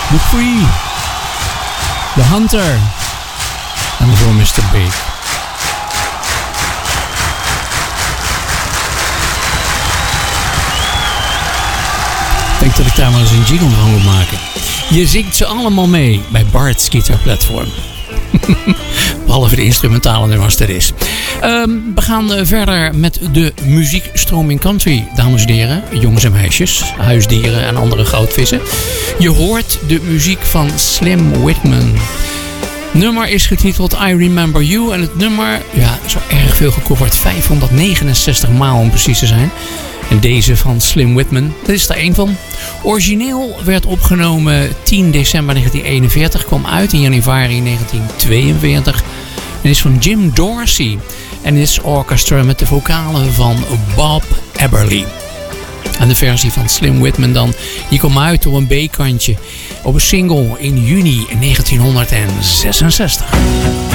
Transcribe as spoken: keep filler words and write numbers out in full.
The Free, The Hunter en voor mister Big. Ik denk dat ik daar maar eens een jingle van moet maken. Je zingt ze allemaal mee bij Bart's Guitar Platform. Behalve de instrumentale nummers er is. Um, we gaan uh, verder met de muziekstroming country, dames en heren, jongens en meisjes, huisdieren en andere goudvissen. Je hoort de muziek van Slim Whitman. Het nummer is getiteld I Remember You en het nummer, ja, zo erg veel gecoverd, vijfhonderdnegenenzestig maal om precies te zijn. En deze van Slim Whitman, dat is er één van. Origineel werd opgenomen tien december negentien eenenveertig, kwam uit in januari negentien tweeënveertig. En is van Jim Dorsey. En is orchestra met de vocalen van Bob Eberly. En de versie van Slim Whitman dan, die kwam uit op een B-kantje op een single in juni negentienhonderdzesenzestig.